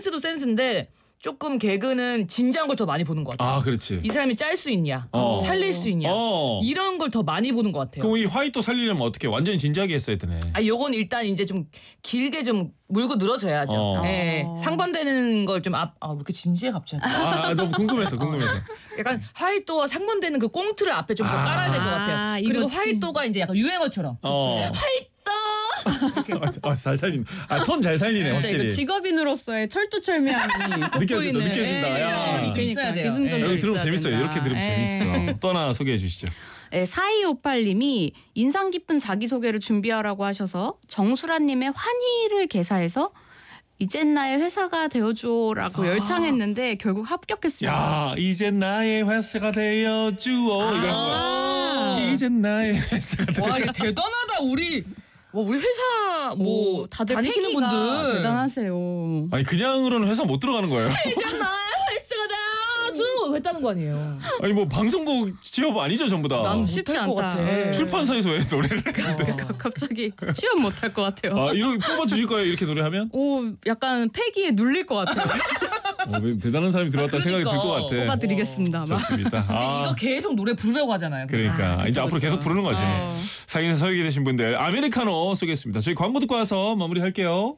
센스도 센스인데 조금 개그는 진지한 걸 더 많이 보는 것 같아요. 아, 그렇지. 이 사람이 짤 수 있냐, 살릴 수 있냐, 이런 걸 더 많이 보는 것 같아요. 그럼 이 화이트 살리려면 어떻게 완전히 진지하게 했어야 되네. 요건 일단 이제 좀 길게 좀 물고 늘어져야죠. 네. 상반되는 걸 좀 왜 이렇게 진지해 갑자기? 너무 궁금해서. 약간 화이트와 상반되는 그 꽁트를 앞에 좀 더 깔아야 될 것 같아요. 그리고 화이트가 이제 약간 유행어처럼. 화이트! 잘 살리네. 톤 잘 살리네, 확실히. 직업인으로서의 철두철미함이 느껴진다. 야, 좀 있어야 돼요. 여기 들으면 재밌어요. 이렇게 들으면 재밌어. 또 하나 소개해 주시죠. 네, 4258님이 인상 깊은 자기소개를 준비하라고 하셔서 정수라님의 환희를 개사해서 이젠 나의 회사가 되어줘라고 열창했는데 결국 합격했습니다. 야, 이젠 나의 회사가 되어주오. 이젠 나의 회사가 되어주오. 와, 이게 대단하다. 우리 회사 다들 다니시는 패기가 분들 대단하세요. 아니 그냥으로는 회사 못 들어가는 거예요. 이젠 나의 회사가 되어줘 했다는 거 아니에요. 아니 뭐 방송국 취업 아니죠 전부 다. 난 쉽지 못할 것 않다. 같아. 출판사에서 왜 노래를? 갑자기 취업 못할 것 같아요. 이렇게 뽑아 주실 거예요 이렇게 노래하면? 약간 패기에 눌릴 것 같아요. 대단한 사람이 들어왔다 생각이 들 것 같아. 뽑아드리겠습니다. 좋습니다. 이제 이거 계속 노래 부르려고 하잖아요. 그러니까 이제 앞으로 계속 부르는 거지. 사기에서 서유기 되신 분들 아메리카노 쏘겠습니다. 저희 광고 듣고 와서 마무리할게요.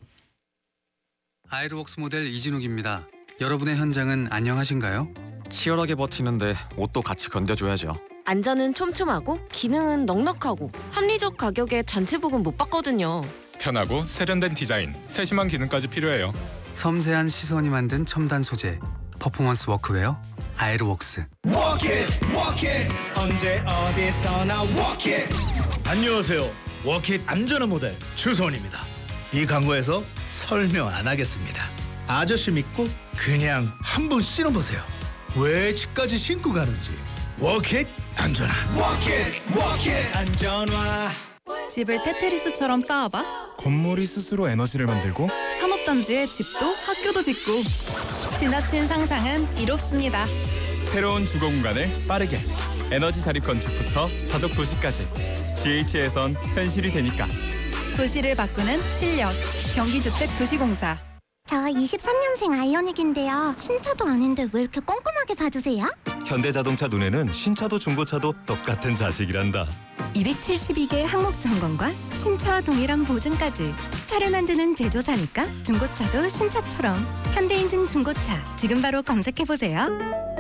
아이르웍스 모델 이진욱입니다. 여러분의 현장은 안녕하신가요? 치열하게 버티는데 옷도 같이 견뎌줘야죠. 안전은 촘촘하고 기능은 넉넉하고 합리적 가격에 단체복은 못 받거든요. 편하고 세련된 디자인, 세심한 기능까지 필요해요. 섬세한 시선이 만든 첨단 소재, 퍼포먼스 워크웨어 아이르웍스. Walk it, walk it. 언제 어디서나 walk it. 안녕하세요. 워킷 안전한 모델 최소원입니다. 이 광고에서 설명 안 하겠습니다. 아저씨 믿고 그냥 한번 신어보세요. 왜 집까지 신고 가는지. 워킷 안전한. Walk it, walk it. 안전화. 집을 테트리스처럼 쌓아봐. 건물이 스스로 에너지를 만들고 산업단지에 집도 학교도 짓고. 지나친 상상은 이롭습니다. 새로운 주거 공간을 빠르게 에너지 자립 건축부터 자족 도시까지 GH에선 현실이 되니까. 도시를 바꾸는 실력. 경기주택도시공사. 저 23년생 아이오닉인데요. 신차도 아닌데 왜 이렇게 꼼꼼하게 봐주세요? 현대자동차 눈에는 신차도 중고차도 똑같은 자식이란다. 272개 항목 점검과 신차와 동일한 보증까지. 차를 만드는 제조사니까 중고차도 신차처럼. 현대인증 중고차 지금 바로 검색해보세요.